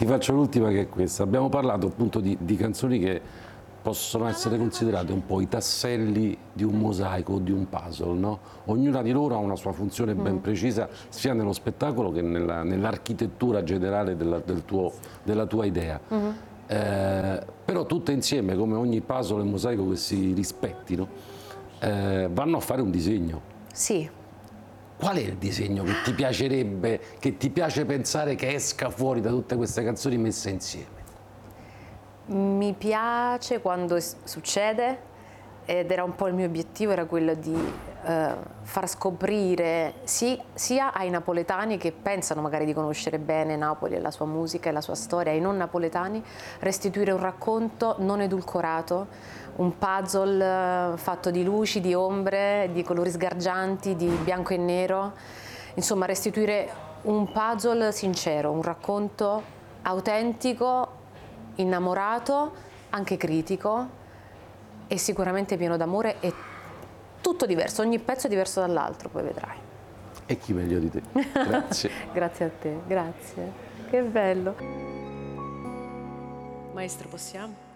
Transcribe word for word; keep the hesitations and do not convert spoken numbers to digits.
Ti faccio l'ultima, che è questa. Abbiamo parlato appunto di, di canzoni che possono essere considerate un po' i tasselli di un mosaico o di un puzzle, no? Ognuna di loro ha una sua funzione ben precisa, sia nello spettacolo che nella, nell'architettura generale della, del tuo, della tua idea. Mm-hmm. eh, però tutte insieme, come ogni puzzle e mosaico che si rispettino, eh, vanno a fare un disegno. Sì. Qual è il disegno che ti piacerebbe, che ti piace pensare che esca fuori da tutte queste canzoni messe insieme? Mi piace quando succede, ed era un po' il mio obiettivo, era quello di eh, far scoprire sì, sia ai napoletani che pensano magari di conoscere bene Napoli e la sua musica e la sua storia, ai non napoletani, restituire un racconto non edulcorato, un puzzle fatto di luci, di ombre, di colori sgargianti, di bianco e nero, insomma restituire un puzzle sincero, un racconto autentico, innamorato, anche critico e sicuramente pieno d'amore, e tutto diverso, ogni pezzo è diverso dall'altro, poi vedrai. E chi meglio di te. Grazie. Grazie a te, grazie. Che bello. Maestro, possiamo?